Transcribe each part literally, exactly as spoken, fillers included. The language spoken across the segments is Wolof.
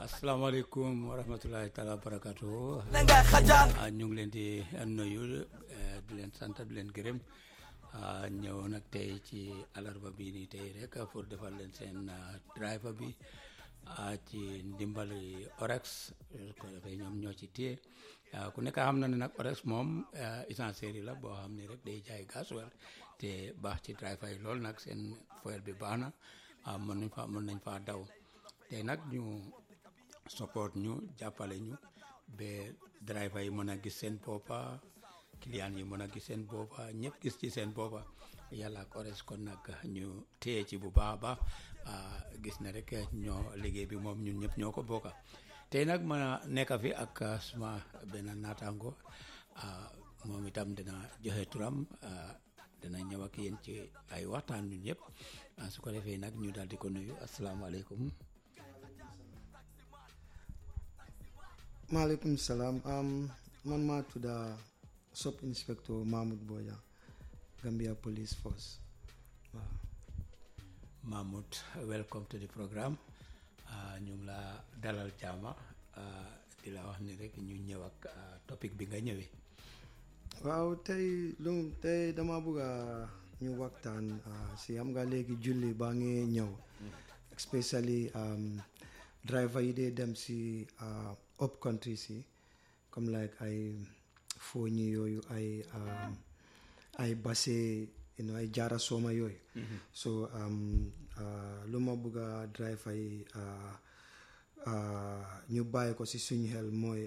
asalaamaaleykum wa rahmatulahi taala wa barakatuh ñu ngi leen di nuyu di leen sant di leen gërëm ñëw nag tey ci alarba bi nii tey rek pour defal leen seen driver bi ci ndimbali Orex ko defee ñoom ñoo ci téye ku nekk xam na ne nag Orex moom essentiel la boo xam ne rek day jaay gasoil te baax ci driver yi lool nag seen fuel bi baax na mën nañ fa mën nañ faa daw tey nag ñu support ñu jàppale ñu ba driver yi mën a gis seen boppa client yi mën a gis seen boppa ñëpp gis ci seen boppa yàlla ak Orex kon nag ñu téye ci bu baax a baax gis na rek ñoo liggéey bi moom ñun ñëpp ñoo ko bokka tey nag ma nekk fi ak suma benn naataango moom itam dina joxe turam dina ñëw ak yéen ci ay waxtaan ñun ñëpp su ko defee nag ñu daal di ko nuyu asalaamaaleykum. maaleykum salaam man maa tudd sub inspector Mahmoud Bojang Gambia Police Force waaw. Mahmoud, welcome to the program ñu ngi la dalal jaama di la wax ni rek ñu ñëw ak topic bi nga ñëwee. waaw tey lu tey dama bëgg a ñu waxtaan si am nga léegi julli baa ngi ñëw especially driver yi dee dem si up country si comme like ay fooñi yooyu ay ay base you know ay jaara sooma yooyu so lu ma bëgg a driver yi ñu bàyyi ko si suñu xel mooy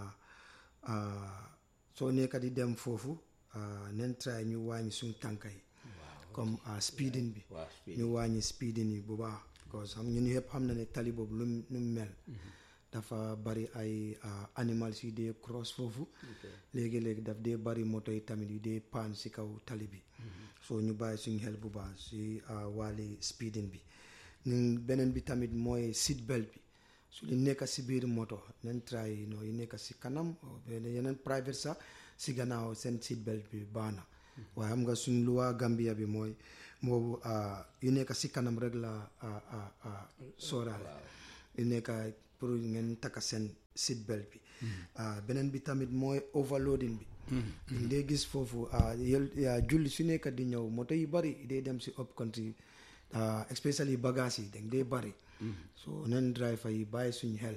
soo nekka di dem foofu nen try ñu wàññi suñu tànka yi comme speeding bi ñu wàññi speeding yi bu baax because xam ñun yëpp xam na ne tali boobu lu lu mel dafa bari ay animals yu dee cross foofu léegi-léegi daf dee bari moto yi tamit yu dee paan si kaw tali bi so ñu bàyyi suñu xel bu baax si wàlli speeding bi ñun beneen bi tamit mooy seat belt bi su li nekk si biir moto nen try you know yu nekk si kanam yeneen private sax si gannaaw seen seat belt bi baax na waaye xam nga suñ luwaa Gambia bi mooy moobu yu nekk si kanam rek la sooraale yu nekk pour ngeen takka seen seat belt bi beneen bi tamit mooy overloading bi ndee gis foofu julli su nekk di ñëw moto yu bari day dem si up country especially bagage yi dañ dee bari so nen driver yi bàyyi suñ xel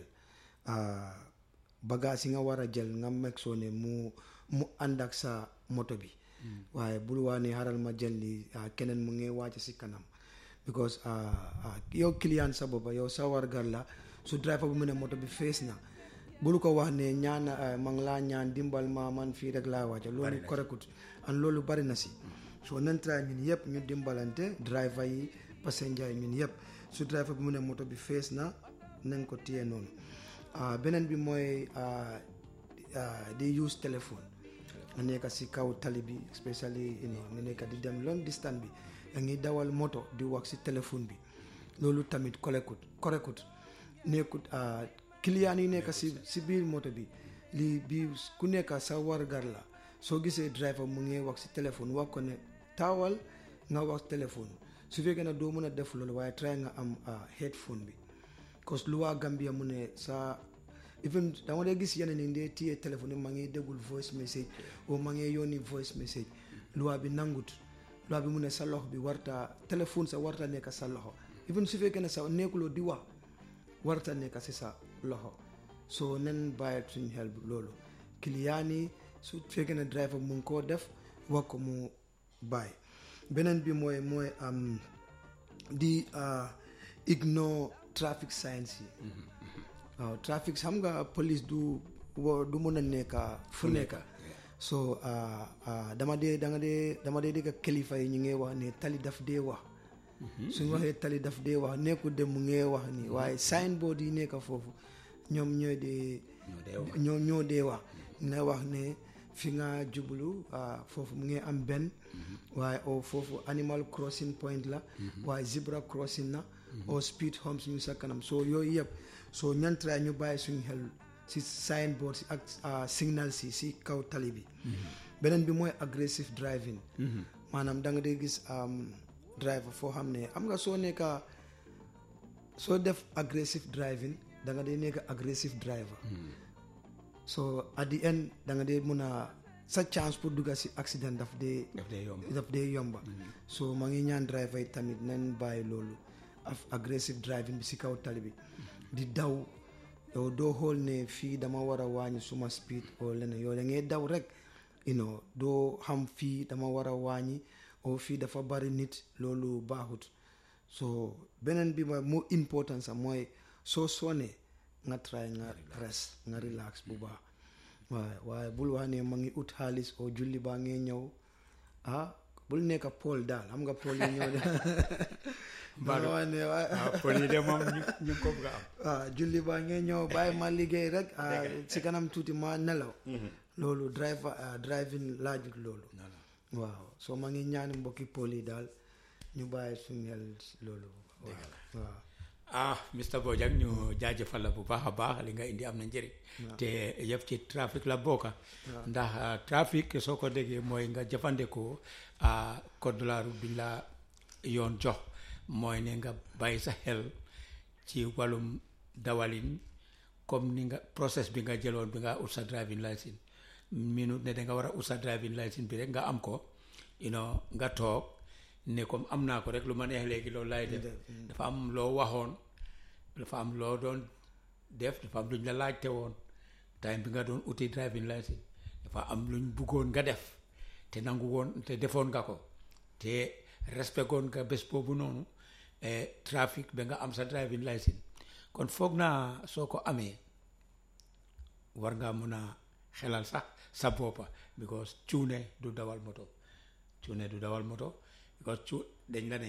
bagage yi nga war a jël nga meg soo ne mu mu ànd ak sa moto bi waaye bul waa ne xaral ma jël li keneen mu ngi wàcc si kanam because yow client sa boppa yow sa wargal la su driver bu mu ne moto bi fees na bul ko wax ne ñaan ma ngi laa ñaan dimbal ma man fii rek laa wàcca loolu correctut an loolu bari na si so nen try ñun yëpp ñu dimbalante driver yi passenger yi ñun yëpp su driver bi mu ne moto bi fees na nañ ko téye noonu beneen bi mooy di use téléphone nga nekk si kaw tali bi especially nga nekk di dem long distance bi nga ngi dawal moto di wax si téléphone bi loolu tamit correctut correctut nekkut client yi nekk si si biir moto bi lii bi ku nekk sa wargar la soo gisee driver mu ngi wax si téléphone wax ko ne taawal nga wax téléphone su fekkee ne doo mën a def loolu waaye try nga am headphone bi cause lu waa Gambia mu ne sa even dama dee gis yeneen yi ndee téye téléphone ma ngi déggul voice message o ma ngi yónni voice message loi bi nangut loi bi mu ne sa loxo bi warta téléphone sa warta nekk sa loxo even su fekkee ne sa nekkuloo di wax warta nekk si sa loxo so nen bàyyi suñu xel bi loolu client yi su fekkee ne driver mu ngi koo def wax ko mu bàyyi beneen bi mooy mooy am di ignore traffic signs yi waaw traffic xam nga police du du mën a nekk fu nekk so dama dee danga dee dama dee dégg kilifa yi ñu ngi wax ne tali daf dee wax suñu waxee tali daf dee wax nekkul dem mu ngi wax ni waaye signboard yi nekk foofu ñoom ñooy dee ñoo ñoo dee wax ne wax ne fi nga jublu foofu mu ngi am benn waaye o foofu animal crossing point la waaye zebra crossing na o speed humps ñu sa kanam so yooyu yëpp so ñantra ñu bàyyi suñu xel si signboard si ak signal si si kaw tali bi beneen bi mooy aggressive driving maanaam da nga dee gis driver foo xam ne am nga soo nekka soo def aggressive driving da nga dee nekk aggressive driver so at the end da nga dee mun a sa chance pour dugga si accident daf dee daf dee yomba daf dee yomba so ma ngi ñaan driver yi tamit nañ bàyyi loolu aggressive driving bi si kaw tali bi di daw yow doo xool ne fii dama war a wàññi suma speed o leneen yow da ngay daw rek you know doo xam fii dama war a wàññi o fii dafa bari nit loolu baaxut so beneen bi ma moo important sax mooy soo sonee nga try nga rest nga relax bu baax waaye waaye bul wax ne ma ngi ut xaalis o julli baa ngee ñëw ah bul nekk Paul daal xam nga Paul yi ñëw de Mbadou waaw Paul yi de moom ñu ñu ko bëgg a am waaw julli baa ngee ñëw bàyyi ma liggéey rek si kanam tuuti ma nelaw loolu driver driving laajut loolu waaw soo ma ngi ñaani mbokki Paul yi daal ñu bàyyi suñu xel loolu waaw ah mister Bojang ñu jaajëfal la bu baax a baax li nga indi am na njëriñ te yëpp ci trafic la bokka ndax trafic soo ko déggee mooy nga jëfandikoo code de la route bi la yoon jox mooy ne nga bàyyi sa xel ci wàllum dawalin comme ni nga process bi nga jëloon bi nga ut sa driving license minute ne da nga war a ut sa driving license bi rek nga am ko you know nga toog ne comme am naa ko rek lu ma neex léegi loolu laay def dafa am loo waxoon dafa am loo doon def dafa am luñ la laajte woon time bi nga doon uti driving license dafa am luñ buggoon nga def te nangu woon te defoon nga ko te respectoon nga bés boobu noonu trafic ba nga am sa driving license kon foog naa soo ko amee war ngaa mun a xelal sax sa boppa because cuune du dawal moto cuune du dawal moto because cu dañ la ne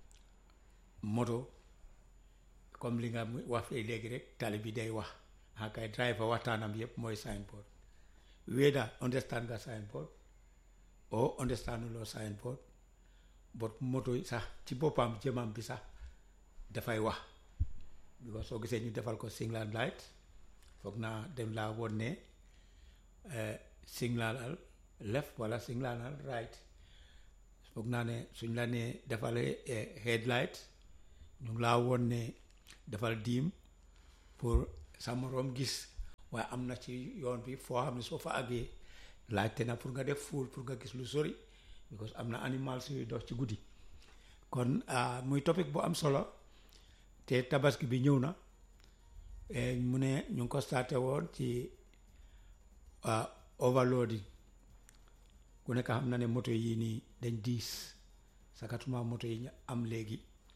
moto comme li nga wax fii léegi rek tali bi day wax akay driver waxtaanam yëpp mooy signboard whether understand nga signboard or understand loo signboard but moto yi sax ci boppam jëmam bi sax dafay wax because soo gisee ñu defal ko signal light foog naa dem laa woon ne signal left wala signal right foog naa ne suñ la ne defalee headlight ñu ngi laa woon ne defal diim pour sa moroom gis waaye am na ci yoon bi foo xam ne soo fa àggee laajte na pour nga def fuul pour nga gis lu sori because am na animals yuy dox ci guddi kon muy topic bu am solo te tabaski bi ñëw na mu ne ñu ngi ko starté woon ci overloading ku nekk xam na ne moto yi nii dañ diis sakatuma moto yi ñu am léegi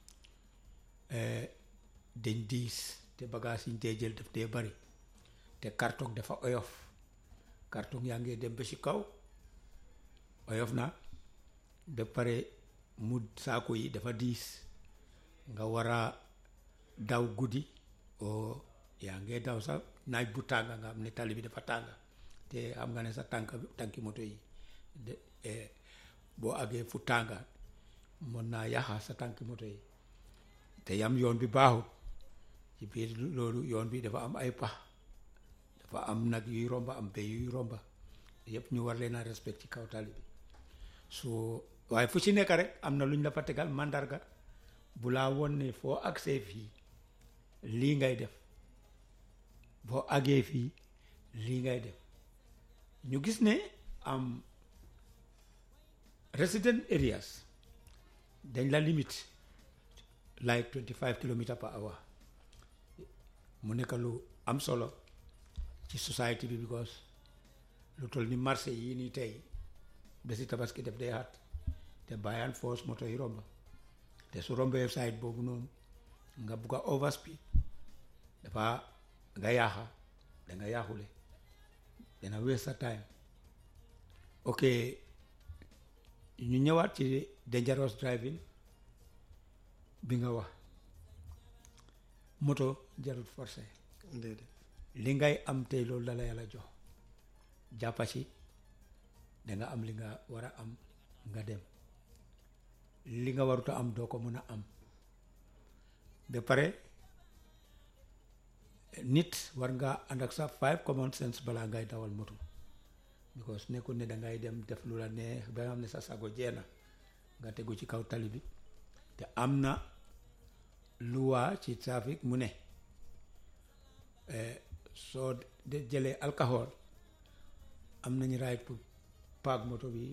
dañ diis te bagage yi ñu dee jël daf dee bari te carton dafa oyof carton yaa ngi dem ba ci kaw oyof na ba pare mu saako yi dafa diis nga war a daw guddi o yaa ngi daw sax naaj bu tàng nga xam ne tali bi dafa tàng te xam nga ne sa tànk tànki moto yi de boo àggee fu tànga mën naa yaxa sa tànki moto yi te yam yoon bi baaxul ci biir loolu yoon bi dafa am ay pax dafa am nag yuy romba am béy yuy romba yëpp ñu war leen a respect ci kaw tali bi so waaye fu ci nekk rek am na lu ñu la fa tegal mandarga bu laa won ne foo agsee fii lii ngay def boo àggee fii lii ngay def ñu gis ne am resident areas dañ la limite like twenty five kilometers per hour mu nekk lu am solo ci society bi because lu toll ni marché yii nii tey bési tabaski def day xat te bàyyaan force moto yi romba te su rombee side boobu noonu nga bugg a overspeed dafa nga yaaxa da nga yaaxule dana waste sa time ok ñu ñëwaat ci dangerous driving bi nga wax moto jarut forcé li ngay am tey loolu la la yàlla jox jàppa ci danga am li nga war a am nga dem li nga waruta am doo ko mën a am ba pare nit war nga ànd ak sa five common sense balaa ngay dawal moto because nekkul ne dangay dem def lu la neex ba nga xam ne sa sago jeena nga tegu ci kaw tali bi te am na luwaa ci trafic mu ne soo de jëlee alcool am nañu right pour paak moto bi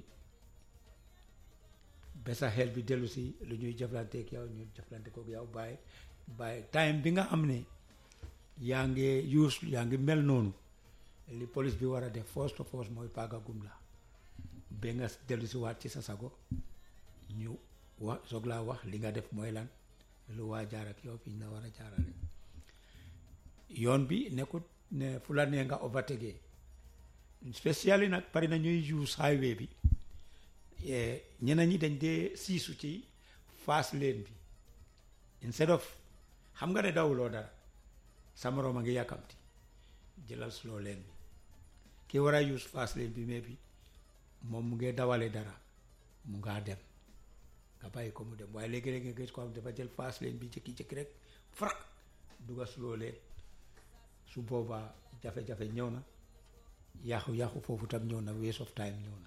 ba sa xel bi dellu si lu ñuy jëflanteeg yow ñu jëflante koog yow bàyyi bàyyi time bi nga xam ne yaa ngi use yaa ngi mel noonu li police bi war a def force to force mooy paagagum la ba nga dellu si waat ci sa sago ñu wax soog laa wax li nga def mooy lan lu waa jaar ak yow fi ñu la war a jaarale yoon bi nekkut ne fu la nee nga overtake spécially nag bari na ñuy use highway bi ñeneen ñi dañ dee siisu ci fast lane bi instead of xam nga ne dawuloo dara sa moroom a ngi yàkkamti jëlal slow lane bi ki war a use fast lane bi mais bi moom mu ngi dawale dara mu ngaa dem nga bàyyi ko mu dem waaye léegi-léegi nga gis ko am dafa jël fast lane bi jëkki-jëkki rek frak duga slow lane su boobaa jafe-jafe ñëw na yàqu-yàqu foofu tam ñëw na waste of time ñëw na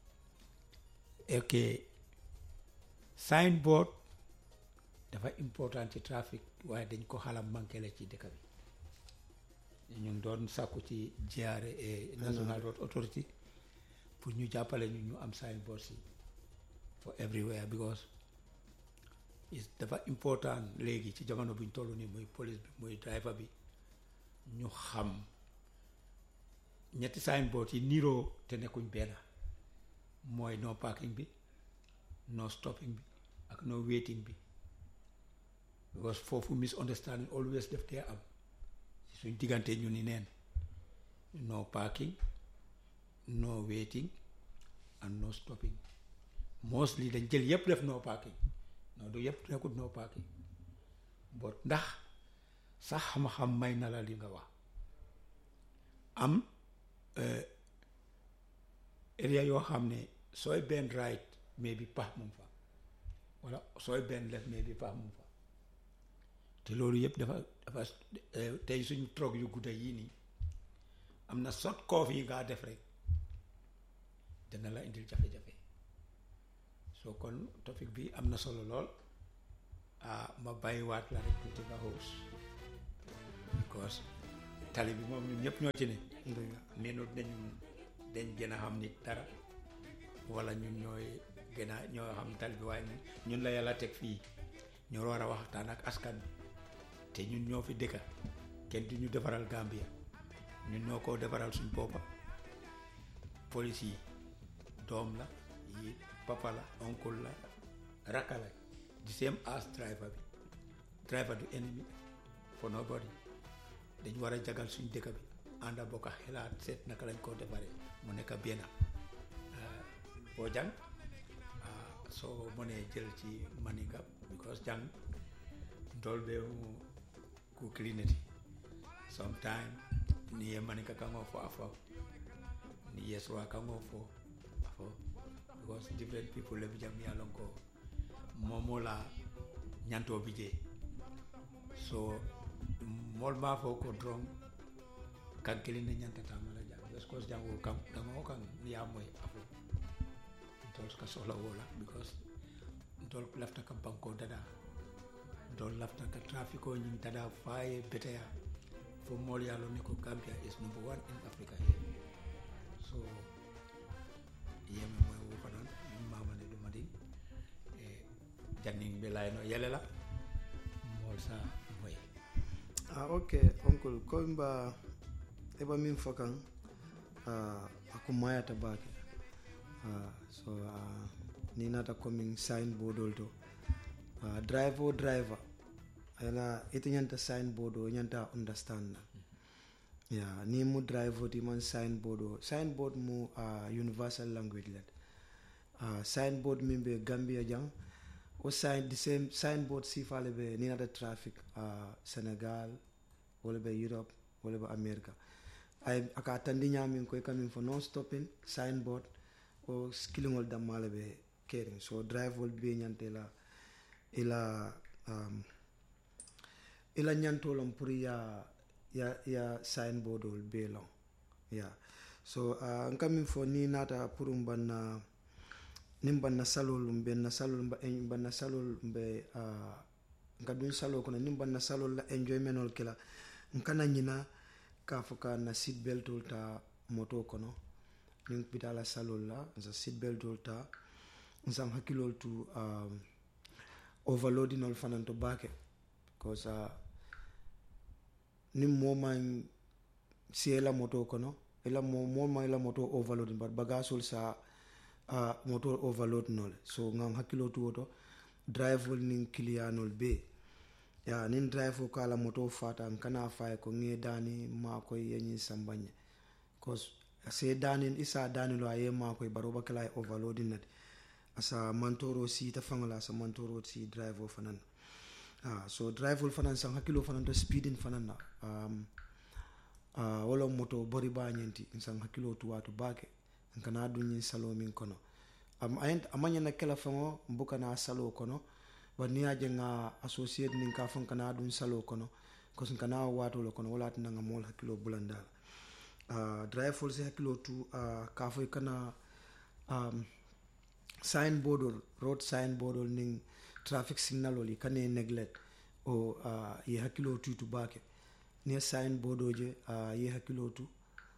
ok signboard dafa important ci trafic waaye dañ ko xalam manqué la ci dëkk bi ñu ngi doon sàkku ci G R A National Road Authority pour ñu jàppale ñu ñu am signboard si for everywhere because is dafa important léegi ci jamono buñ toll nii muy police bi muy driver bi ñu xam ñetti signboard yi niroo te nekkuñ benn mooy no parking bi no stopping bi ak no waiting bi because foofu misunderstanding always def dee am suñ diggante ñu ni neen no parking no waiting and no stopping mostly dañ jël yëpp def no parking no du yëpp nekkut no parking but ndax sax xam-xam may na la li nga wax am area yoo xam ne sooy benn right mais bi pax moom fa wala sooy benn left mais bi pax moom fa te loolu yëpp dafa dafa tey suñu trog yu gudda yii nii am na sot koof yi ngaa def rek dana la indil jafe-jafe soo kon topic bi am na solo lool ah ma bàyyiwaat la rek tuuti nga hoos because tali bi moom ñun ñëpp ñoo ci ne nenut nañu dañ gën a xam nit dara wala ñun ñooy gën a ñoo xam tali bi waaye ñun la yàlla teg fii ñoo war a waxtaan ak askan bi te ñun ñoo fi dëkka kenn du ñu defaral Gambia ñun ñoo ko defaral suñ boppa police yi doom la yi papa la oncle la rakka la the same as driver bi driver du ennemi for nobody dañ war a jagal suñ dëkk bi ànda bokka xelaat seet naka lañ koo defaree mu nekk benn boo jàng soo mënee jël ci maninga because jàng ndol be ku cleanity sometime ni ye maninga kango fo afo ni yeswa kango fo afo because different people le bijam yalon ko momo la nyanto bije so mol ma fo ko drong kan kelin nyanta tamala jam because jango kam dama kan ya moy afo tol ka sohla wola because tol lafta kam banko dada tol lafta ka traffico ni dada faye beteya fo mol yalo ne ko Gambia is number one in Africa here so yeme moy wo fanan mama ne duma di e janning be layno yelela mol sa moy ah okay uncle ko mba eba min fakan ah akumaya tabake uh, so uh, ni nata coming signboard olto uh, driver driver ela ite nyanta signboard o nyanta understand na yeah ni mu driver di man signboard o signboard mu uh, universal language let uh, signboard min be Gambia jang o sign the same signboard si fale be ni nata traffic uh, Senegal wala be Europe wala be America ay aka tandi nyamin ko kamin for non stopping signboard o skillingol dammale be caring so drive will be nyante la ila um ila nyantolom pour ya ya ya signboard ol be long yeah so uh, coming for ni nata pour mbanna nimbanna salol mbenna salol mba mbanna salol mbe uh, ngadun salol kono nimbanna salol la enjoyment ol kila nkana nyina ka foka na seat belt ta moto kono ning pitala salol la sa seat belt ta nsam hakilol tu um, overloading ol fanan to bake because uh, nim moman si ela moto kono ela mo mo ela moto overloading but bagasol sa uh, moto overload nol so ngam hakilo tu oto drive wol ning kilianol be ya nin drive ko kala moto fata kana fay ko nge dani ma ko yenyi sambanye cause se dani isa dani lo aye ma ko baroba kala overloading nat asa mantoro si ta fangala sa mantoro si drive o fanan ah so drive wol fanan sang hakilo fanan to speeding fanan na um uh, wala moto bori ba nyenti sang hakilo tu watu bake kana dunyi salo min kono am ayent amanya na kala fango mbuka na salo kono ba ni aje nga associate nin ka fon kana dun salo kono ko sun kana wato lo kono wala tan nga mol hakilo bulanda uh, drive wol se hakilo tu uh, ka fo kana um signboard or road signboard or ning traffic signal oli kane neglect o uh, ye hakilo tu tu bake ne signboard oje uh, ye hakilo tu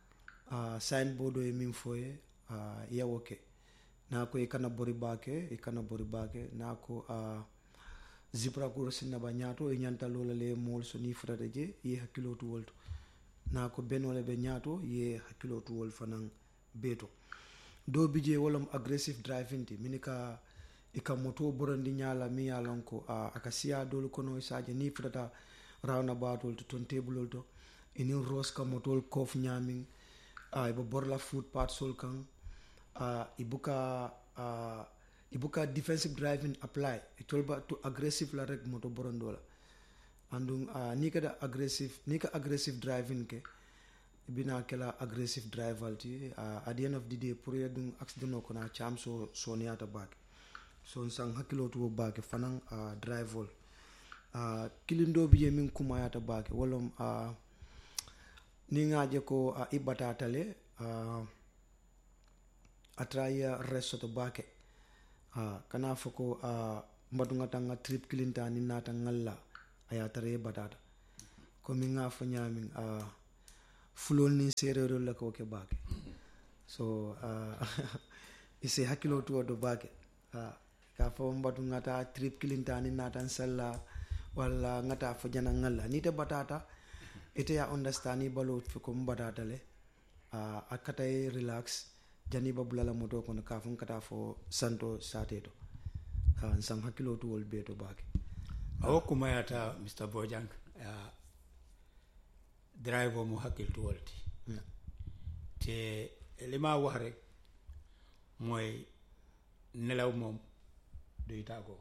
uh, signboard o ye min foye uh, ye woke na ko ikana bori bake ikana bori bake na ko uh, zebra crossing na banyato e nyanta lola le mol so ni frade je ye hakilo tu wolto na ko benole be nyato ye hakilo tu wol fanan beto do bije wolom aggressive driving ti minika ika moto borandi nyala mi yalon ko uh, akasia dol kono isaje ni frata roundabout to ton table to ini roska motol kof nyamin ay uh, bo borla footpath sol kan uh, ibuka uh, ibuka defensive driving apply itolba to aggressive la rek moto borondola andung uh, ni kada aggressive ni ka aggressive driving ke bina kala aggressive driver ti uh, at the end of the day pour yadung accident ko na cham so so niata back so sang hakilo to back fanan uh, driver uh, kilindo biye min kuma yata back wolom uh, ni ngaje ko uh, ibata tale uh, atraya resto to back uh, kana foko uh, mbadunga tanga trip kilinta ni nata ngalla aya tare batata ko mi nga fa nyamin uh, fulol ni serero la ko ke bake so uh, ise hakilo to do bake uh, ka fo mbadu ngata trip kilinta ni nata salla wala ngata fo jana ngalla ni te batata ite ya understand balo fi ko batata le uh, akata relax jani babula moto ko ka fo kata fo santo sateto uh, sang hakilo to wol beto bake awo kuma yata Mr Bojang uh, driver mu hakkil to wolti yeah. te lima wax rek mooy nelaw moom duy tàggoo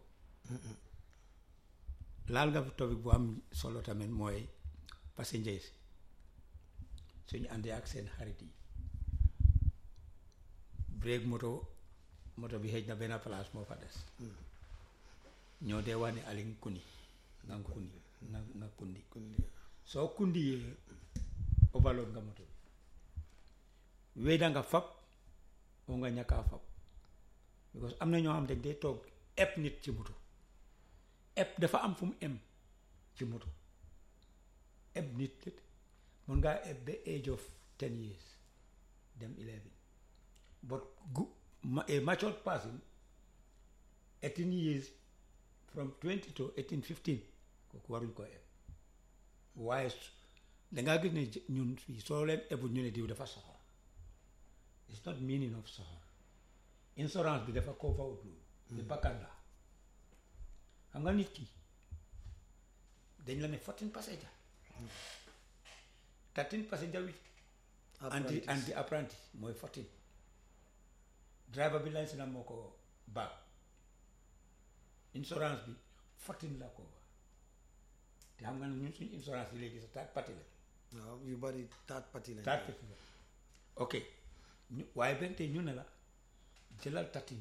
laal nga fi topic bu am solo tamit mooy passengers suñu àndee ak seen xarit yi break moto moto bi xëj na benn place moo fa des ñoo dee wax ne alin kuni nga kuni nga nga kundi soo kundi yee overload nga moto bi wéy da nga fab oo nga ñàkkaa fab because am na ñoo xam dañ dee toog ep nit ci moto ep dafa am fu mu em ci moto ep nit mun ngaa ep ba age of ten years dem eleven but gu ma a matured person eighteen years from twenty to eighteen fifteen kooku waruñ ko ep waaye dangaa gis ne ñun fii soo leen ebul ñu ne diw dafa soxor it's not meaning of soxor insurance bi dafa cover ut loolu di bakkan la xam nga nit ki dañ la ne fourteen passenger thirteen passenger wi anti anti apprenti mooy fourteen driver bi licence na moo ko baag insurance bi fourteen la ko te xam nga ne ñun suñu insurance yi léegi sa third party la waaw yu bari third party la third party la ok ñu waaye benn tey ñu ne la jëlal thirteen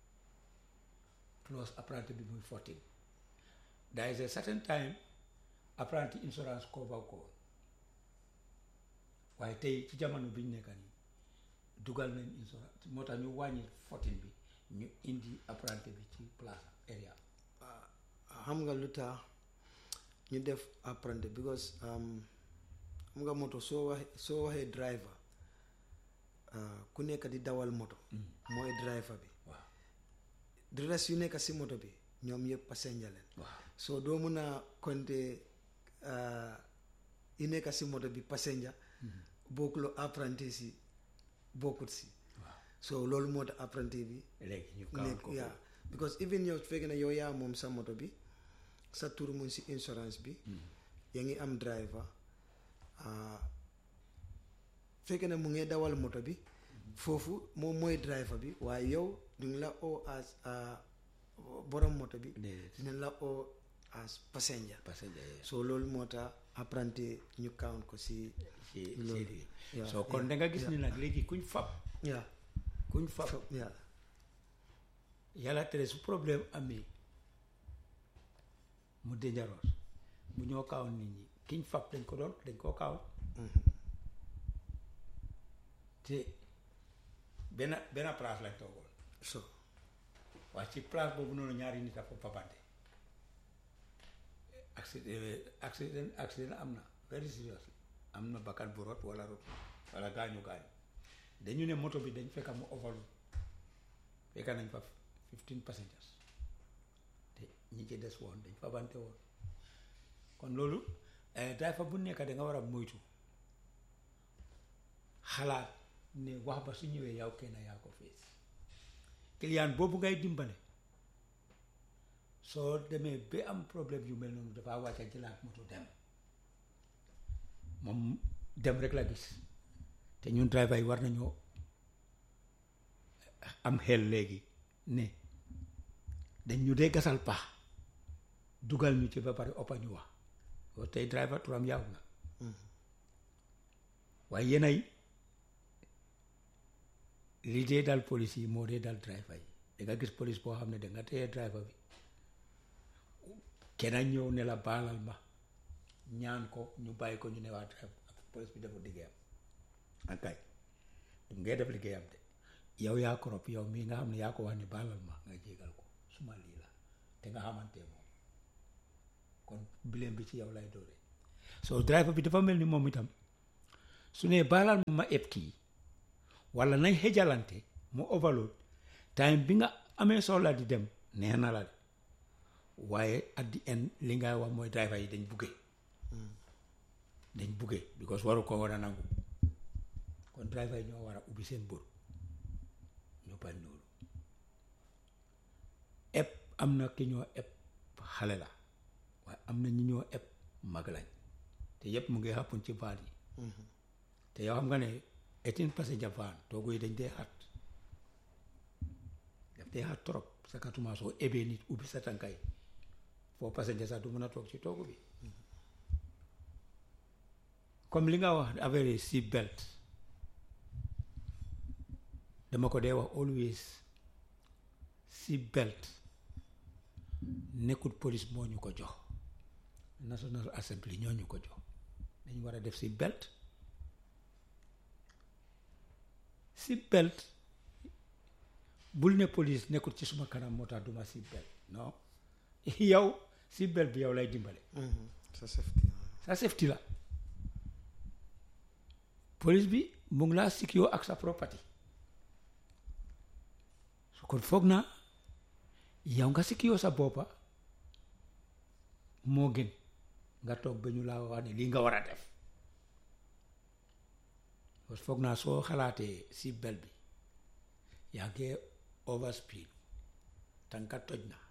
plus apprenti bi muy fourteen there is a certain time apprenti insurance cover ko waaye tey ci jamono bi ñu nekk nii dugal nañ insurance moo tax ñu wàññi fourteen bi ñu indi apprenti bi ci place area xam nga lu tax ñu def apprenti because xam nga moto soo waxee soo waxee driver ku nekk di dawal moto mooy driver bi waaw di rest yu nekk si moto bi ñoom yëpp passenger leen waaw soo doo mun a compter yu nekk si moto bi passenger bokkuloo apprenti si bokkut si so loolu moo tax apprenti bi léegi ñu count ko yeah because even yow fekkee ne yow yaa moom sa moto bi sa tur mu si insurance bi yaa ngi am driver fekkee ne mu ngi dawal moto bi foofu moom mooy driver bi waaye yow duñ la oo as borom moto bi dinañ la oo as passenger passenger so loolu moo tax apprenti ñu count ko si si si so kon da nga gis ni nag léegi kuñ fab yeah kuñ fab yeah yàlla tere su problème amee mu dangereux bu ñoo kaaw nit ñi kiñ fab dañ ko doon dañ koo kaaw te benn benn place lañ toogoon so waaye ci place boobu noonu ñaari nit a fa fabante accident accident accident am na very serious am na bakkan bu rot wala rot wala gaañu gaañu dañu ne moto bi dañ fekka mu overload fekka nañ fa fifteen passengers te ñi ci des woon dañ fabante woon kon loolu driver bu nekk da nga war a moytu xalaat ne wax ba su ñëwee yow kenn yaa ko fees client boobu ngay dimbale soo demee ba am problème yu mel noonu dafa wàcca jëlaat moto dem moom dem rek la gis te ñun driver yi war nañoo am xel léegi ne dañ ñu dee gasal pax dugal ñu ci ba pare oppa ñu wax yow tey driver turam yaaw na waaye yenay li dee dal police yi moo dee dal driver yi da nga gis police boo xam ne da nga téye driver bi kenn ñëw ne la baalal ma ñaan ko ñu bàyyi ko ñu ne waa driver police bi dafa liggéeyam ankay du ngay def liggéeyam de yow yaa korop yow mii nga xam ne yaa ko wax ne baalal ma nga jégal ko suma lii la te nga xamante moom kon bileem bi ci yow lay doore so driver bi dafa mel ni moom itam su ne baalal ma ma eb kii wala nañ xejalante mu overload time bi nga amee soxla di dem neex na la waaye at the end li nga wax mooy driver yi dañ buggee dañ buggee because waru ko war a nangu kon driver yi ñoo war a ubbi seen bër ñu bañ loolu eb am na ki ñoo eb xale la waaye am na ñi ñoo eb mag lañ te yëpp mu ngi xàppun ci van yi te yow xam nga ne eighteen passenger van toogu yi dañ dee xat daf dee xat trop sakatuma soo ebee nit ubbi sa tànkay foo passenger sax du mën a toog ci toogu bi comme li nga wax affaire seat belt dama ko dee wax always seat belt nekkul police moo ñu ko jox National Assembly ñoo ñu ko jox dañu war a def seat belt seat belt bul ne police nekkul ci suma kanam moo tax duma seat belt non yow seat belt bi yow lay dimbale sa safety sa safety la police bi mu ngi laa secure ak sa property su kon foog naa yow nga secure sa boppa moo gën nga toog ba ñu laa wax ne lii nga war a def parce que foog naa soo xalaatee seat belt bi yaa ngi overspeed tànka toj na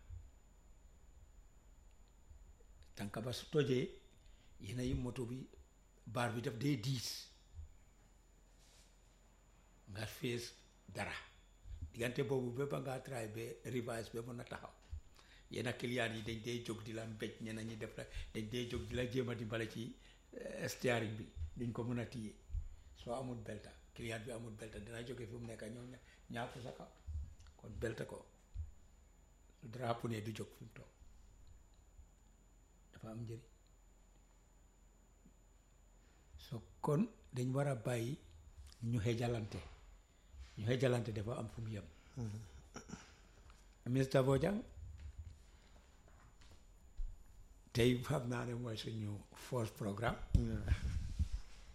tànka ba su tojee yéena yi moto bi baar bi daf dee diis nga fees dara diggante boobu ba ba ngaa try ba revise ba mën a taxaw yenn client yi dañ dee jóg di la mbéj ñeneen ñi def la dañ dee jóg di la jéem a dimbale ci steering bi duñ ko mën a téye soo amul belta client bi amul belta dina jóge fi mu nekk ñëw ñaar sa kaw kon belta ko su drapeau ne du jóg fi mu toog dafa am njëriñ so kon dañ war a bàyyi ñu xejalante ñu xejalante dafa am fu mu yem mister Bojang tey xam naa ne mooy suñu first programme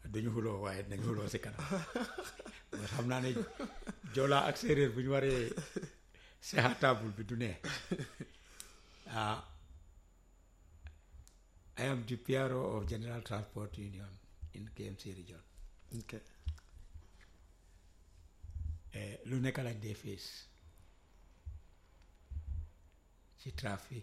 duñu xuloo waaye nañ xuloo si kanam xam naa ne Joola ak séeréer bu ñu waree seexa table bi du ne ah I am the P R O of General Transport Union in K M C region. Okay. lu nekk lañ dee face ci trafic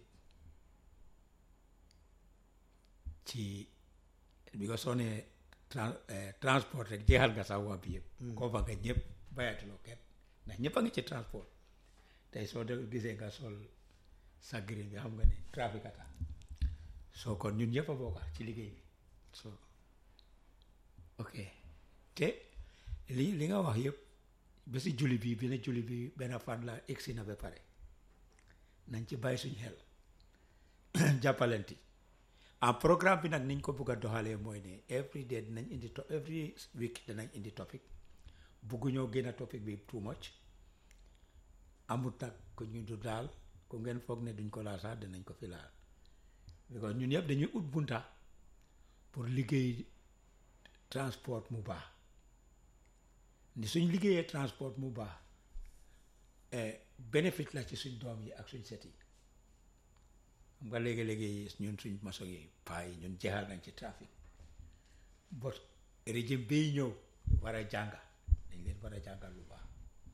ci bi nga soo nee transport rek jeexal nga sax waa bi yëpp koo fa nga ñëpp bayatuloo kenn ndax ñëpp a ngi ci transport tey soo de gisee nga sol sa green bi xam nga ne trafic ata soo kon ñun ñëpp a bokka ci liggéey bi so ok te li li nga wax yëpp ba si julli bi bi ne julli bi benn fan la egsi na ba pare nañ ci bàyyi suñ xel jàppalenti en programme bi nag niñ ko bëgg a doxalee mooy ne every day dinañ indi to every week danañ indi topic bugguñoo génn topic bi too much amut nag ku ñu du daal ku ngeen foog ne duñ ko laal sax dinañ ko fi laal because ñun yëpp dañuy ut bunta pour liggéey transport mu baax ni suñ liggéeyee transport mu baax bénéfice la ci suñ doom yi ak suñ set yi xam nga léegi-léegi ñun suñ maçon yi paa yi ñun jeexal nañ ci trafic bot régime bay ñëw war a jànga dañ leen war a jàngal lu baax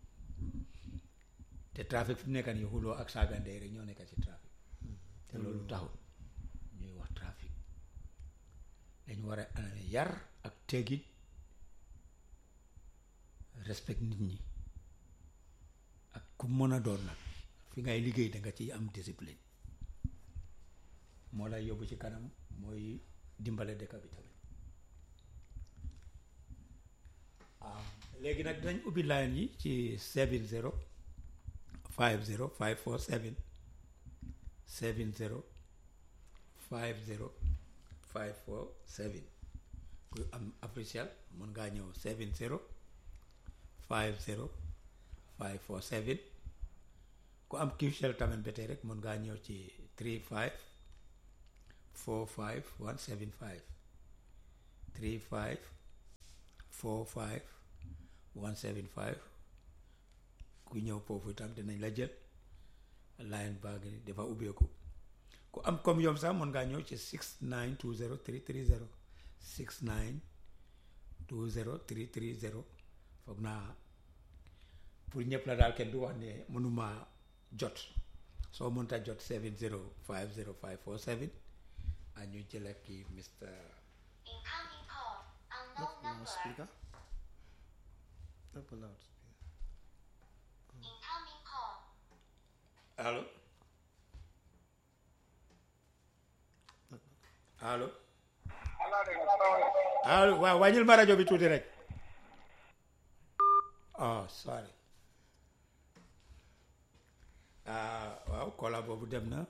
te trafic fi mu nekk nii xuloo ak saagandey rek ñoo nekk ci trafic te loolu taxul ñuy wax trafic dañu war a aname yar ak teggin respect nit ñi ak ku mën a doon nag fi ngay liggéey da nga ciy am discipline moo lay yóbbu ci kanam mooy dimbale dëkk bi tamit ah léegi nag dinañ ubbi line yi ci seven zero five zero five four seven seven zero five zero five four seven ku am officiel mën ngaa ñëw seven zero five zero five four seven ku am Qcell tamit ba tey rek mën ngaa ñëw ci three five four five one seven five three five four five one seven five ku ñëw foofu itam dinañ la jël line baa ngi dafa ubbeeku ku am comme yoom sax mën ngaa ñëw ci six nine two zero three three zero six nine two zero three three zero foog naa pour ñëpp la daal kenn du wax ne mënuma jot soo mënta jot seven zero five zero five four seven a ñu jël ak kii mister Incoming call, unknown number. Speaker. Up a loudspeaker. Incoming call. allo allo allo waaw wàññil ma rajo bi tuuti rek oh sorry ah waaw kola boobu dem na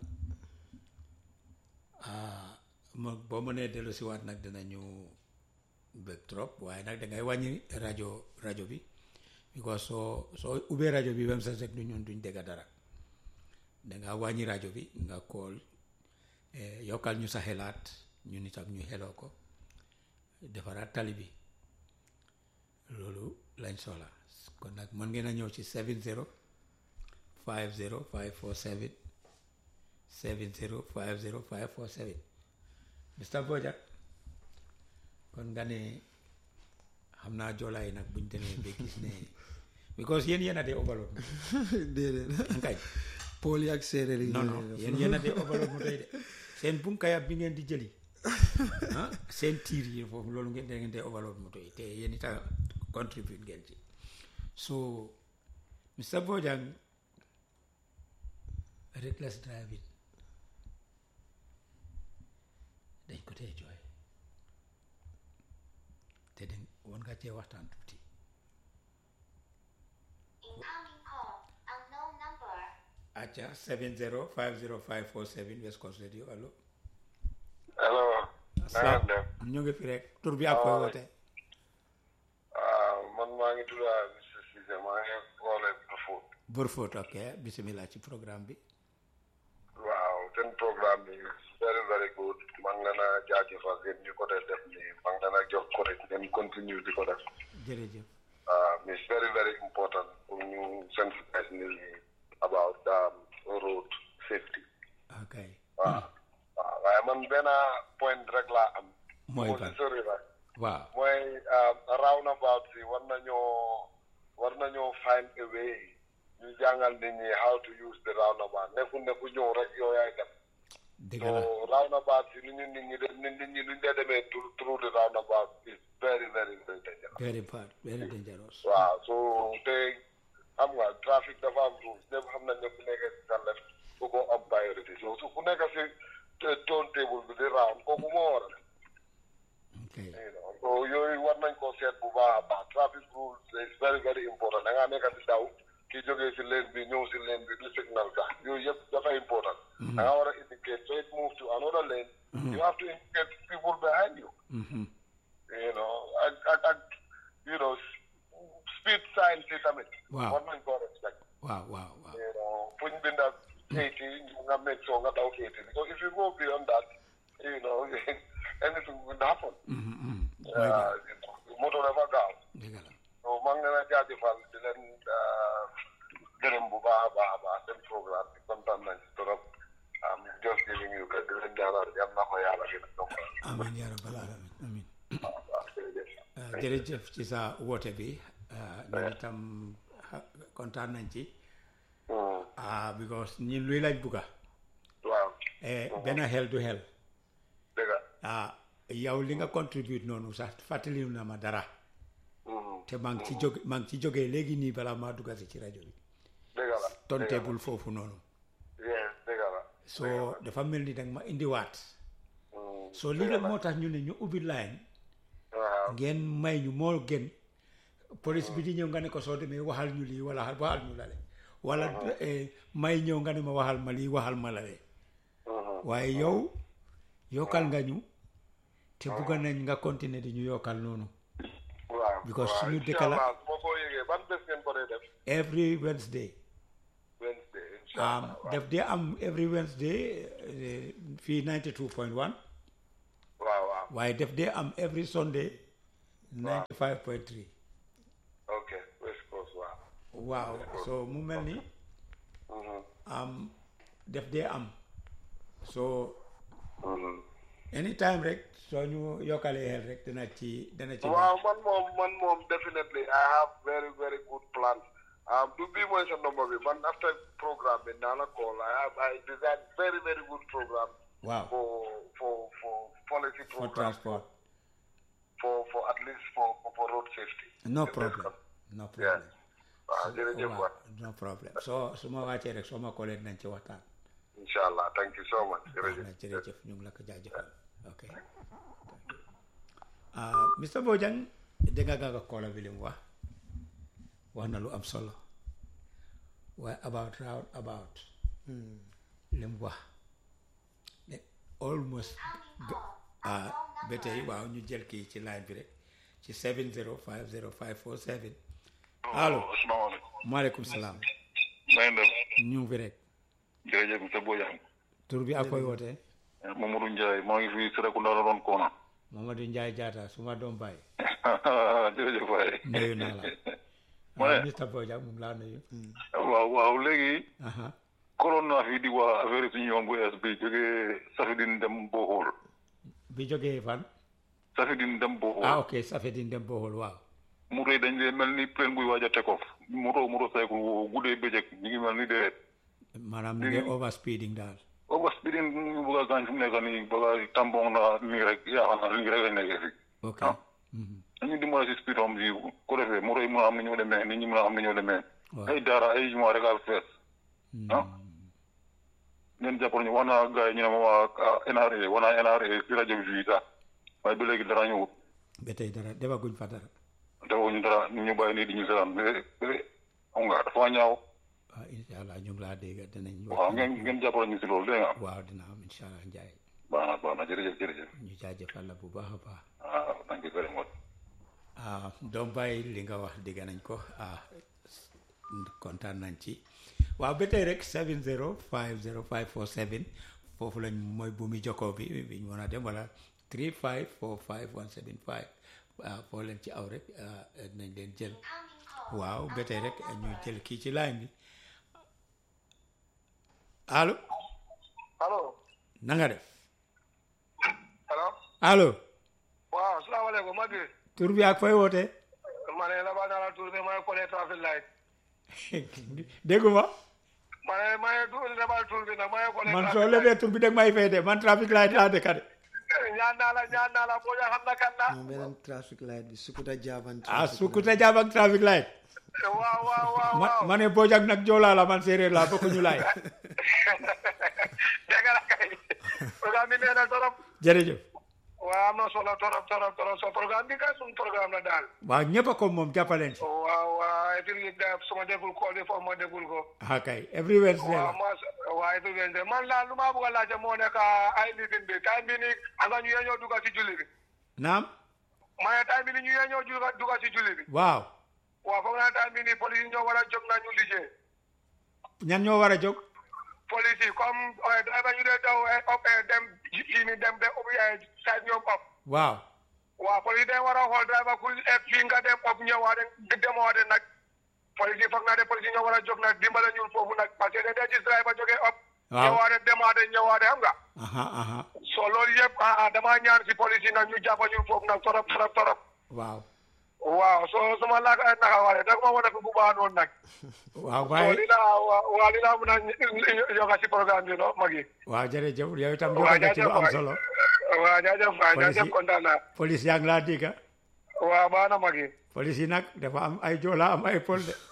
ah ma boo mënee dellu si waat nag dinañu bëgg trop waaye nag dangay wàññi rajo rajo bi because soo soo ubbee rajo bi ba mu set rek du ñun duñ dégg dara danga wàññi rajo bi nga kool yokkal ñu sa xelaat ñun itam ñu xeloo ko defaraat tali bi loolu lañ soxla kon nag mën ngeen a ñëw ci seven zero five zero five four seven seven zero five zero five four seven mister Bojang kon nga ne xam naa joolaay nag buñ demee ba gis ne because yéen yéen a dee overload déedéet kay Paul yi ak séeréer yi non non yéen yéen a dee overload mu tey de seen bunkayab bi ngeen di jëli ah seen tiir yi foofu loolu ngeen da ngeen dee overload moto yi te yéen itam contribute ngeen ci so mister Bojang reckless driving dañ ko tee jooy te dañ woon nga cee waxtaan tuuti Incoming call, unknown number. acca seven zero five zero five four seven West Coast Radio allo hello. asalaam ñu ngi fi rek tur bi ak koy woote ah man maa ngi tudd monsieur Cissé maa ngi woowee Brufut. Brufut ok bisimilah ci programme bi waaw seen programme bi very very good maa ngi leen a jaajëfal yéen ñu ko dee def nii maa ngi leen a like just correct and continue to correct. jërëjëf. Um, it's very, very important for you sensitize me about um, road safety. Okay. Waaw. waaw waaye man benn point rek laa am. mooy ban sori la. waaw. mooy roundabout si war nañoo war nañoo find a way ñu jàngal nit ñi how to use the roundabout nekkul ne ku ñëw rek yow yaay dem. dëgg la so roundabout si ni ñu nit ñi de nit ñi ñu dee demee through the roundabout is very very very dangerous. very bad very dangerous. waaw so te xam nga trafic dafa am rules ñëpp xam nañ ne ku nekk si sa left ku ko am priority so su ku nekk si turntable bi di round kooku moo war a def. okay. so yooyu war nañ ko seet bu baax a baax traffic rules is very very important da ngaa nekk si daw kii jógee si lane bi ñëw si lane bi du signal sax yooyu yëpp dafa important. da ngaa war a indicate so it move to another lane. you have to indicate people behind you. you know ak ak ak you know speed signs yi tamit. waaw war nañ koo respect. waaw waaw waaw. you know fuñ binda eighty nga make sure nga daw eighty because if you go beyond that you know anything will happen. moto dafa gaaw. dëgg la. so maa ngi leen a jaajëfal di leen gërëm bu baax a baax a baax seen programme bi kontaan nañ si trop am just giving you di leen ñaanal yal na ko yàlla gën a topp. amiin yaa rabbal aalamiin amiin. jërëjëf ci sa woote bi ñun itam kontaan nañ ci. ah because ñun luy laaj bugga. waaw. benn xel du xel. dëgg la. ah yow li nga contribute noonu sax fàttali na ma dara. te maa ngi ci jóge maa ngi ci jógee léegi nii balaa maa duggati ci rajo bi. dëgg la. tonteebul foofu noonu. dëgg la. soo dafa mel ni danga ma indiwaat. soo lii rek moo tax ñu ne ñu ubbi line. ngeen may ñu moo gën. police bi di ñëw nga ne ko soo demee waxal ñu lii wala waxal ñu la le wala may ñëw nga ne ma waxal ma lii waxal ma la le waaye yow yokkal nga ñu te bugg nañ nga continuer di ñu yokkal noonu. waaw because suñu dëkk la moo ko yëgee ban bés ngeen ko dee def. every Wednesday. Wednesday inshallah. def dee am every Wednesday fii ninety two point one. waaw waaw. waaye def dee am every Sunday. ninety five point three. ok West Coast waaw. waaw so mu mel ni. am def dee am. so. anytime rek soo ñu yokkalee xel rek dana ci dana ci. waaw man moom man moom definitely I have very very good plans. du bii mooy sa number bi man after programme bi naa la call I have I design very very good programme. waaw for for for policy program. for transport. for for at least for for road safety. no problem no problem. waaw jërëjëf waay. no problem soo su ma wàccee rek soo ma koolee nañ ci waxtaan. inshallah thank you so much. jërëjëf jërëjëf ñu ngi la ko jaajëfal. ok mister Bojang dégg nga nga koola bi li mu wax wax na lu am solo waaye about round about li mu wax ne almost ba tey waaw ñu jël kii ci line bi rek ci seven zero five zero five four seven. allo asalaamaaleykum. maaleykum salaam. na ngeen def. ñu ngi fi rek. jërëjëf monsieur Bojang. tur bi ak koy wootee. Mamadou Ndiaye maa ngi fi Serekunda la doon Koona. Mamadou Ndiaye Jaata suma doom baay. jërëjëf waay. nuyu naa la. ma ne mister Bojang moom laa nuyu. waaw waaw léegi. koroon naa fi di waa affaire suñu yoon bu ees bi jógee Safedine dem Bohol. bi jógee fan. Safedine dem Bohol. ah ok Safedine dem Bohol waaw. moto yi dañ leen mel ni plane buy waaj a take off moto moto cycle woo guddee bëccëg ñu ngi mel ni dee. maanaam ñu ngi over speeding daal. over speeding ñu bëgg a gaañ fi mu nekk nii bëgg a tambong na nii rek yaakaar naa nii rek lañ nekkee fi. ok dañu dimbale si speed am bi ko defee moto yi mën a am ni ñoo demee nit ñi mën a am ni ñoo demee. ay daara ay jumaa rek a fees. ah ngeen jàppal ñu wax naa gars yi ñu ne ma waa N R A wax naa N R A si rajo bi fii sax waaye ba léegi dara ñëwut. ba tey dara defaguñ fa dara. defaguñ dara ñu bàyyi nii di ñu seetaan mais xam nga dafa ñaaw. waaw incha allah ñu ngi laa dégg dinañ. waaw ngeen ngeen jàppale ñu si loolu dégg nga. waaw dina am incha allah Ndiaye. baax na baax na jërëjëf jërëjëf. ñu jaajëfal la bu baax a baax. ah thank you very much. ah doom bàyyi li nga wax dégg nañ ko ah kontaan nañ ci waaw ba tey rek seven zero five zero five four seven foofu lañ mooy bu mi jokkoo bi bi ñu mën a dem wala three five four five one seven five foo leen ci aw rek nañ leen jël waaw ba tey rek ñu jël kii ci line bi allo allo na nga def allo allo waaw asalaamaaleykum ma gi tur bi ak fooy wootee ma ne la ba naa la tur bi ma ko ne traffic light dégguma ma ne ma ne tur lebal tur bi nag ma ko ne man soo lebee tur bi dag may fay de man traffic light laa dëkk de ñaan naa la ñaan naa la boo ja xam na kan la moom beneen traffic light bi Sukuta Jaban ah Sukuta Jaban traffic light waaw waaw waaw waaw ma ne Bojang nag joolaa la man séeréer laa bokkuñu laay dégg la kay programme bi nee na torop jërëjëf waaw am na solo torop torop torop so programme bi kay suñu programme la daal waaw ñëpp a ko moom jàppaleen si waaw waaw et puis suma déggul call bi foofu ma déggul ko ah kay every Wednesday waaw ma waaw every Wednesday man laa lu ma bëgg a laajte moo nekk ay lifin bi time bi nii anga ñu yee ñoo dugga si julli bi naam ma ne time bi nii ñu yee ñoo dugga dugga si julli bi waaw waaw foog naa time bi nii police yi ñoo war a jóg na ñu liggéey ñan ñoo war a jóg police yi comme driver ñu dee daw op dem yi ni dem de ubbi side ñoom op waaw waaw police day war a xool driver ku fii nga dem op ñëwaate demowaate nag police yi foog naa de police yi ñoo war a jóg nag dimbale ñun foofu nag parce que da gis driver jógee op ñëwaate demaate ñëwaate xam nga aha aha so loolu yëpp ah damaa ñaan si police yi nag ñu jàppa ñun foofu nag torop torop torop waaw waaw so suma laak ay naxawaale dag ma wane fi bu baax noonu nag waaw so waaye dina waaw dina mun a yokka si programme bi no magi waaw jërëjëf yow itam joxe nga ci lu am solo waaw jaajëf waay jaajëf kontaan naa police yaa ngi laa dégg waaw baax na magi police yi nag dafa am ay joola am ay pol de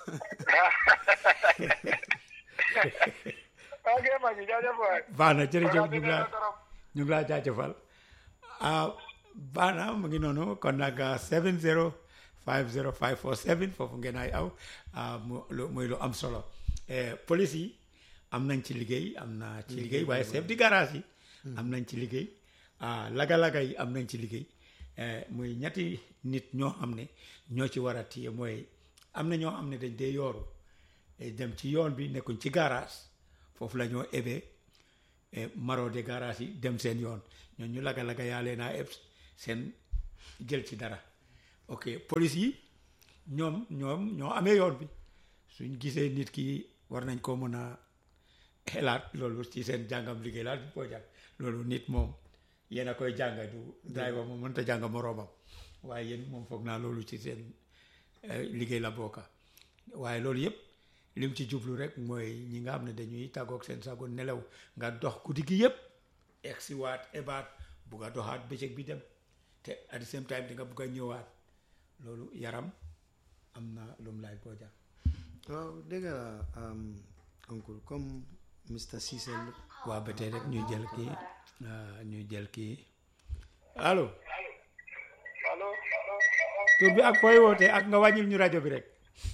ok magi jaajëf waay baax na jërëjëf ñu ngi laa ñu ngi laa jaajëfal ah baax na mu ngi noonu kon nag seven zero five zero five four seven foofu ngeen ay aw mu muy lu am solo police yi am nañ ci liggéey am na ci liggéey waaye chef di garage yi am nañ ci liggéey laga-laga yi am nañ ci liggéey muy ñetti nit ñoo xam ne ñoo ci war a téye mooy am na ñoo xam ne dañ dee yooru dem ci yoon bi nekkuñ ci garage foofu la ñoo ebee maro de garage yi dem seen yoon ñoon ñu laga-laga yaa leen a eb seen jël ci dara ok police yi ñoom ñoom ñoo amee yoon bi suñ gisee nit ki war nañ ko mën a xelaat loolu ci seen jàngam liggéey laal bi boo jàng loolu nit moom yéen a koy jànga du driver moom mënta jàng moroomam waaye yéen moom foog naa loolu ci seen liggéey la bokka waaye loolu yëpp lim ci jublu rek mooy ñi nga xam ne dañuy tàggoog seen sago nelaw nga dox guddi gi yëpp egsi waat ebaat bugg a doxaat bëccëg bi dem te at the same time di nga bugg a ñëwaat loolu yaram am na lu mu laaj boo jàng waaw dégg la oncle comme mister Cissé waaw ba tey rek ñuy jël kii ñuy jël kii allo allo tur bi ak fooy woote ak nga wàññil ñu rajo bi rek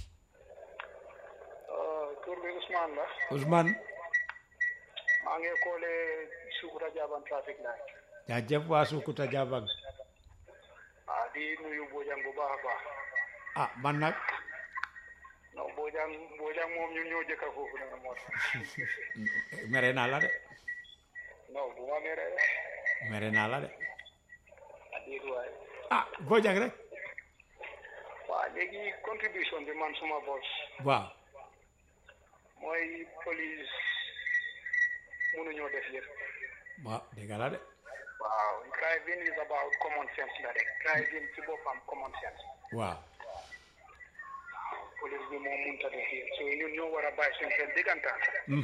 tur bi Ousmane la Ousmane maa ngi koole Sukuta Jaban traffic light jaajëf waa Sukuta Jaban ah di nuyu Bojang bu baax a baax ah man nag non Bojang Bojang moom ñun ñoo jëkka foofu noonu moo tax mere naa la de non bu ma mere mere naa la de ah déet waay ah Bojang rek waaw léegi contribution bi man suma boss waaw mooy police mënuñoo def yëpp waaw dégg la de waaw driving is about common sense la rek driving ci boppam common sense waaw police bi moom mënta def yëpp so ñun ñoo war a bàyyi suñu xel diggantaan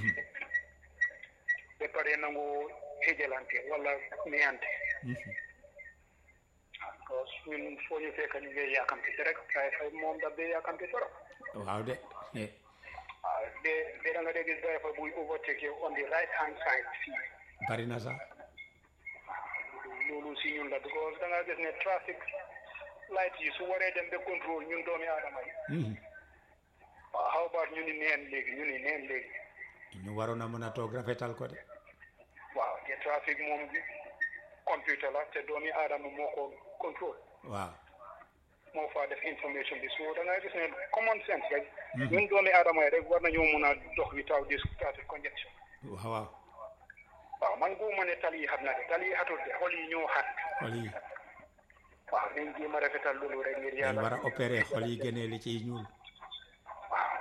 ba pare nangu xëjalante wala meyante parce que ñun foo ñu fekk ñu ngi yàkkamti rek waaye fay moom daf dee yàkkamti trop waaw de waaw de de da nga dee gis driver buy overtake yow on the right hand side fii bari na sax loolu si ñun la because da nga gis ne traffic light yi su waree dem ba contrôle ñun doomi aadama yi waaw how about ñu ni neen léegi ñu ni neen léegi ñu waroon a mën a toog rafetal ko de waaw te trafic moom computer la te doomi aadama moo ko contrôle waaw moo faa def information bi so da nga gis ne common sense rek ñun doomi aadama yi rek war nañoo mën a dox without this traffic congestion waaw waaw waaw man guuma ne tali yi xat na de tali yi xatul de xol yi ñoo xat xol yi waaw nañ jéem a rafetal loolu rek ngir dañ yàlla war a opérer xol yi génnee li ciy ñuul waaw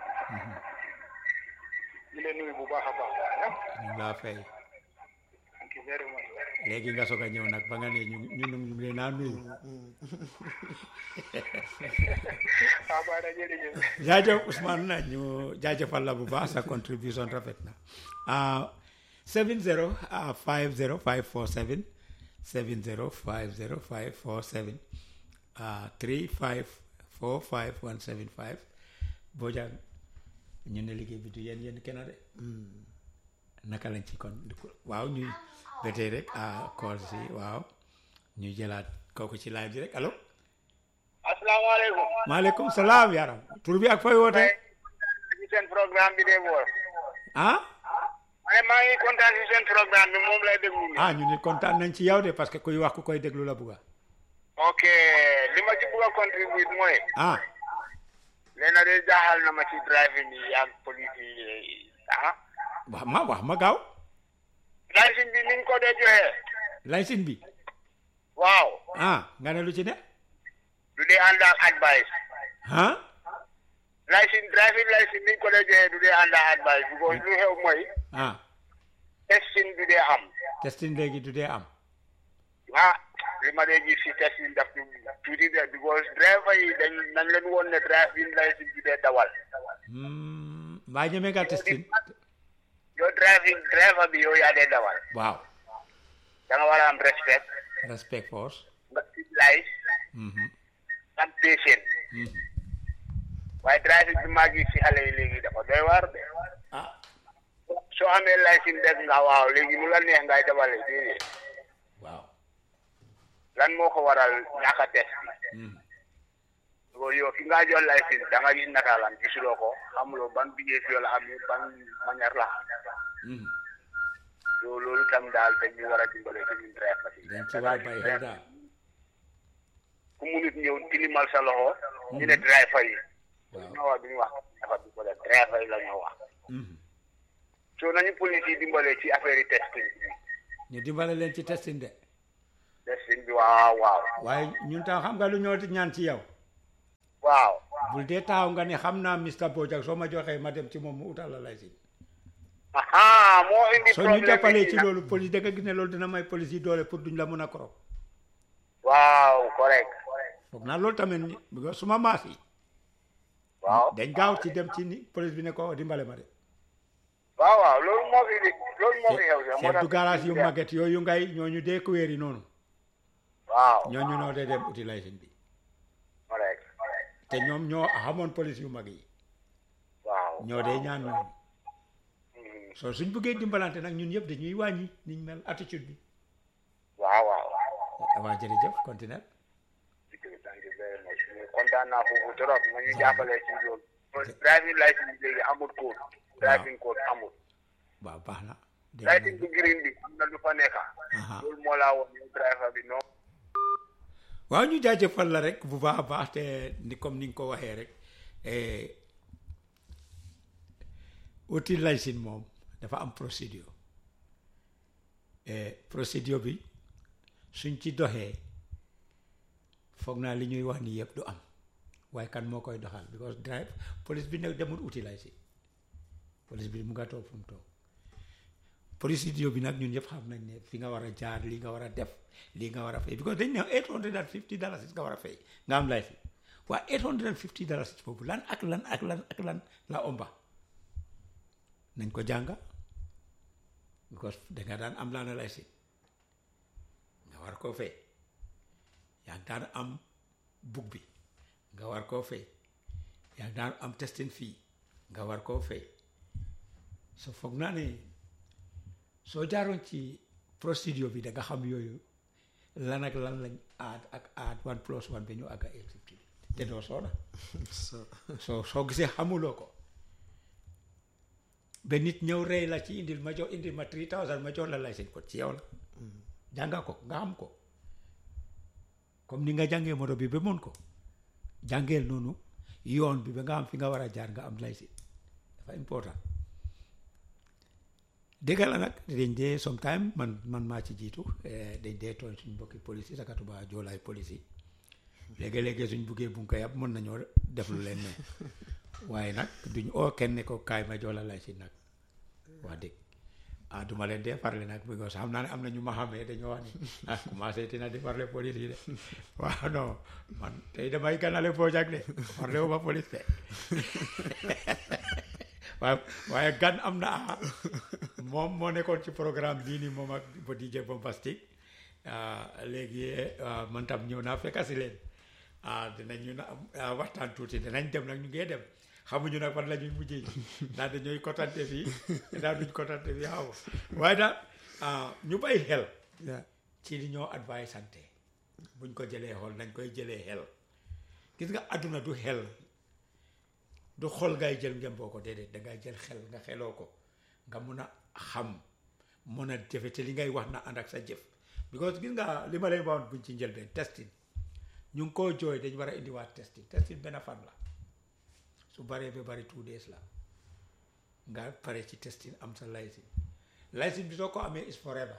ñu leen nuyu bu baax a baax ñu laa fay thank you very much léegi nga soog a ñëw nag ba nga ne ñu ñu ñu ngi leen a nuyu waaw baax na jërëjëf jaajëf Ousmane na ñu jaajëfal la bu baax sa contribution rafet na ah seven zero five zero five four seven seven zero five zero five four seven ah three five four five one seven five Bojang ñu ne liggéey bi du yéen yéen kenn de naka lañ ci kon waaw ñuy betee rek ah call si waaw ñu jëlaat kooku ci live bi rek allo asalaamaaleykum maaleykum salaam yaram tur bi ak fooy woote ci seen programme bi de boor ah ma ne maa ngi kontaan ci seen programme bi moom lay déglu ni ah ñu ne kontaan nañ ci yow de parce que kuy wax ku koy déglu la bugga ok li ma ci bëgg a contribuer mooy ah léegi nag de jaaxal na ma ci driving yi ak police yi ah wax ma wax ma gaaw licence bi niñ ko dee joxee licence bi waaw ah nga ne lu ci ne du dee ànd ak advice ah licence driving licence niñ ko dee joxee du dee ànd ak advice because lu xew mooy ah testing du dee am testing léegi du dee am ah li ma dee gis si testing daf ñu tuuti de because driver yi dañ nañ leen woon ne driving licence du dee dawal hmm mbaa ñeme nga testing yow driving driver bi yow yaa dee dawal waaw da nga war a am respect respect force nga civilize mhm am patient mhm waaye driving bi maa gis si xale yi léegi dafa doy waar de ah soo amee licence dégg nga waaw léegi nu la neex ngay dawale déedéet waaw lan moo ko waral ñàkk a test mhm bi yow ki nga jox licence da nga gis nataalam gisuloo ko xamuloo ban behavior la am ban manière la mhm so loolu tam daal dañu war a dimbale ci ñun driver bi dañ ci war a bàyyi xel daal ku munut ñëw tilimal sa loxo ñu ne driver yi waaw ñoo wax duñu wax dafa bi ko def driver yi la ñoo wax mhm so nañu police yi dimbale ci affaire yi testing bi ñu dimbale leen ci testing de testing bi waaw waaw waaye ñun tam xam nga lu ñoo ñaan ci yow waaw bul dee taxaw nga ne xam naa mister Bojang soo ma joxee ma dem ci moom mu utal la licence aha moo indi soo ñu problème jàppalee bi ci nag. loolu police da nga gis ne loolu dina may police yi doole pour duñ la mën a korop waaw correct foog naa loolu tamit ni because suma maas yi waaw dañ gaaw ci dem ci ni police bi ne ko dimbale ma de waaw waaw loolu moo fi loolu moo fi xew sax moo chef tax du garage yu màgget yooyu ngay ñooñu dee kuwéer yi noonu waaw ñooñu noo dee dem uti licence bi correct te ñoom ñoo xamoon police yu mag yi waaw ñoo dee ñaan ñoom soo suñ bëggee dimbalante nag ñun yëpp dañuy wàññi niñ mel attitude bi waaw waaw waa jërëjëf continuer thank you very much kontaan naa foofu trop ma ñu jàppale ci loolu driving license bi léegi amul code driving code amul waaw baax na dégg license nañ bu green bi am na lu fa nekk aha loolu moo laa woon yow driver bi non waaw ñu jaajëfal la rek bu baax a baax te ni comme ni nga ko waxee rek uti licence moom dafa am procédure procédure bi suñ ci doxee foog naa li ñuy wax ni yëpp du am waaye kan moo koy doxal because drive police bi nag demul uti licence police bi mu nga toog fu mu toog procédure bi nag ñun ñëpp xam nañ ne fi nga war a jaar li nga war a def lii nga war a fay because dañ ne eight hundred and fifty dollars nga war a fay nga am licence waaye eight hundred and fifty dollars boobu lan ak lan ak lan ak lan la omba nañ ko jànga because danga daan am laa na licence nga war koo fay yaa ngi daan am bug bi nga war koo fay yaa ngi daan am testing fii nga war koo fay so foog naa ne soo jaaroon ci procédure bi da nga xam yooyu lan ak lan lañ add ak add one plus one ba ñu àgg eight fifty te doo soona soo soo gisee xamuloo ko ba nit ñëw rey la ci indil ma jox indil ma three thousand ma jox la licence ko ci yow la jànga ko nga xam ko comme ni nga jàngee moto bi ba mën ko jàngeel noonu yoon bi ba nga am fi nga war a jaar nga am licence dafa important dëgg la nag dañ dee sometime man man maa ci jiitu dañ dee tooñ suñ mbokki police yi sakatuma joolaay police yi léegi-léegi suñ buggee bunka yàpp mën nañoo def lu leen ne waaye nag duñ oo kenn ne ko kaay ma joola lay si nag wax dëgg ah duma leen dee farle nag because xam naa ne am na ñu ma xamee dañoo wax ni ah commencé tina di farle police yi de waaw non man tey damay ganale Fojak de farle wu ma police de waaye waaye gan am na ah moom moo nekkoon ci programme bii nii moom ak ba D J Bombastic léegi man tam ñëw naa fekk si leen ah dinañ ñu na waxtaan tuuti dinañ dem nag ñu ngee dem xamuñu nag fan la ñuy mujjee ndax dañuy kotante fii ndax duñ kotante fii xaw waaye daal ñu bàyyi xel ci li ñoo advice santé buñ ko jëlee xool nañ koy jëlee xel gis nga àdduna du xel du xol ngay jël ngeen boo ko déedéet dangay jël xel nga xeloo ko nga mun a xam mun a jëfe te li ngay wax na ànd ak sa jëf because gis nga li ma leen waxoon buñ ci njëlbeen testing ñu ngi koo jooy dañ war a indiwaat testing testing benn fan la su baree ba bari two days la nga pare ci testing am sa licence licence bi soo ko amee is forever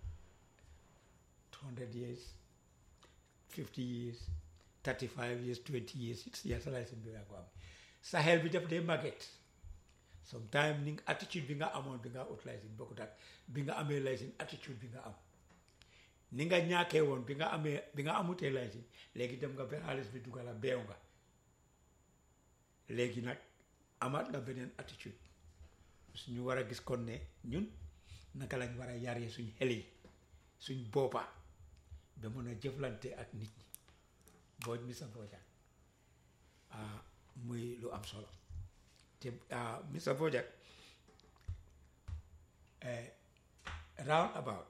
two hundred years fifty years thirty five years twenty years years sa licence bi nga ko am sa xel bi def day màgget sometime ni attitude bi nga amoon bi nga ut licence bokkut ak bi nga amee licence attitude bi nga am ni nga ñaakee woon bi nga amee bi nga amutee licence léegi dem nga ba xaalis bi dugal a beew nga léegi nag amaat nga beneen attitude suñu war a gis kon ne ñun naka lañ war a yaree suñ xel yi suñ boppa ba mën a jëflante ak nit ñi booj mi sa Fojak muy lu am solo te mister Fojak round about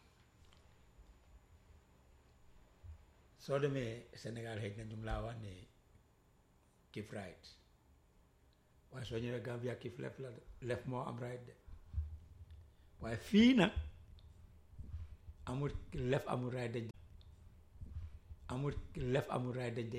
soo demee Sénégal xëy na ñu ngi laa wax ne keep right waaye soo ñëwee Gambia keep left la left moo am right de waaye fii nag amul left amul right dañ amul left amul right dañ